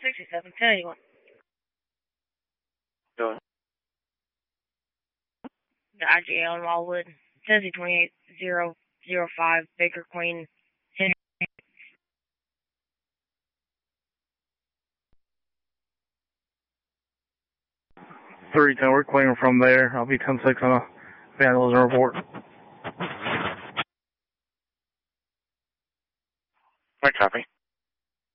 67, 1081. Go ahead. The IGA on Wildwood. Tennessee 28005, Baker Queen, Henry. 310, we're clearing from there. I'll be 10-6 on a vandalism report. I copy.